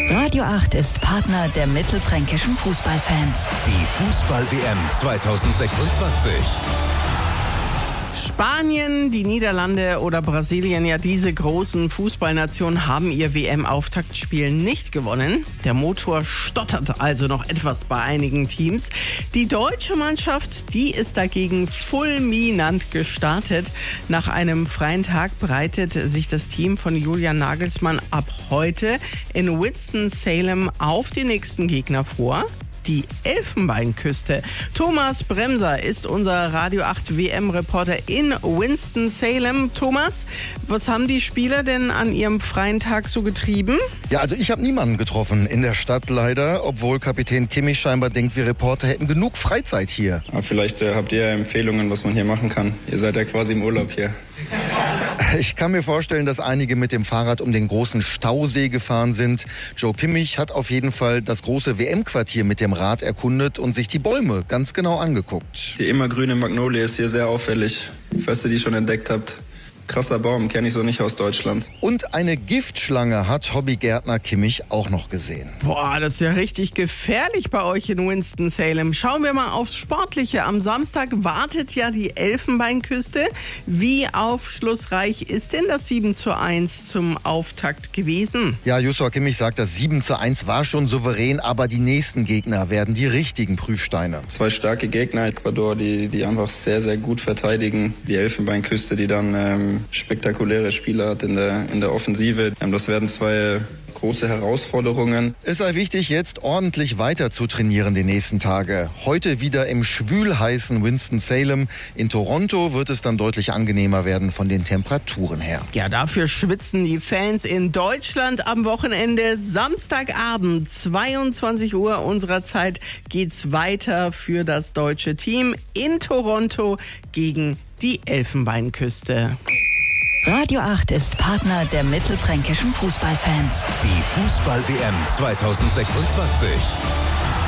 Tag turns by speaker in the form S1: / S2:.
S1: Radio 8 ist Partner der mittelfränkischen Fußballfans.
S2: Die Fußball-WM 2026.
S3: Spanien, die Niederlande oder Brasilien, ja, diese großen Fußballnationen haben ihr WM-Auftaktspiel nicht gewonnen. Der Motor stottert also noch etwas bei einigen Teams. Die deutsche Mannschaft, die ist dagegen fulminant gestartet. Nach einem freien Tag bereitet sich das Team von Julian Nagelsmann ab heute in Winston-Salem auf die nächsten Gegner vor. Die Elfenbeinküste. Thomas Bremser ist unser Radio 8 WM-Reporter in Winston-Salem. Thomas, was haben die Spieler denn an ihrem freien Tag so getrieben?
S4: Ja, also ich habe niemanden getroffen in der Stadt leider, obwohl Kapitän Kimmich scheinbar denkt, wir Reporter hätten genug Freizeit hier.
S5: Aber vielleicht habt ihr ja Empfehlungen, was man hier machen kann. Ihr seid ja quasi im Urlaub hier.
S4: Ich kann mir vorstellen, dass einige mit dem Fahrrad um den großen Stausee gefahren sind. Joe Kimmich hat auf jeden Fall das große WM-Quartier mit dem Rad erkundet und sich die Bäume ganz genau angeguckt.
S5: Die immergrüne Magnolie ist hier sehr auffällig, falls ihr die schon entdeckt habt. Krasser Baum, kenne ich so nicht aus Deutschland.
S4: Und eine Giftschlange hat Hobbygärtner Kimmich auch noch gesehen.
S3: Boah, das ist ja richtig gefährlich bei euch in Winston-Salem. Schauen wir mal aufs Sportliche. Am Samstag wartet ja die Elfenbeinküste. Wie aufschlussreich ist denn das 7:1 zum Auftakt gewesen?
S4: Ja, Joshua Kimmich sagt, das 7:1 war schon souverän, aber die nächsten Gegner werden die richtigen Prüfsteine.
S5: 2 starke Gegner, Ecuador, die einfach sehr, sehr gut verteidigen. Die Elfenbeinküste, die dann spektakuläre Spieler hat in der Offensive. Das werden 2 große Herausforderungen.
S4: Es sei wichtig, jetzt ordentlich weiter zu trainieren die nächsten Tage. Heute wieder im schwülheißen Winston-Salem. In Toronto wird es dann deutlich angenehmer werden von den Temperaturen her.
S3: Ja, dafür schwitzen die Fans in Deutschland am Wochenende. Samstagabend, 22 Uhr unserer Zeit, geht's weiter für das deutsche Team in Toronto gegen die Elfenbeinküste.
S1: Radio 8 ist Partner der mittelfränkischen Fußballfans.
S2: Die Fußball-WM 2026.